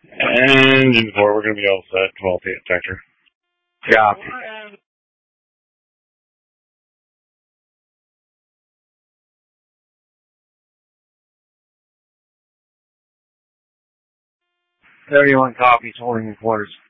And in 4, we're going to be all set. 12 feet sector. Yeah. Everyone copies holding in quarters.